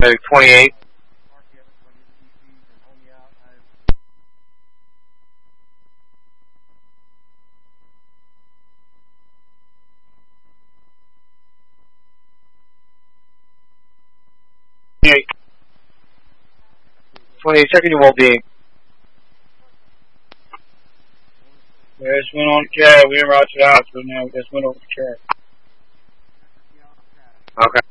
Medic 28. Hey. 28, checking your well-being. We just went on the cab. We didn't route to the hospital now. We just went over the cab. Okay.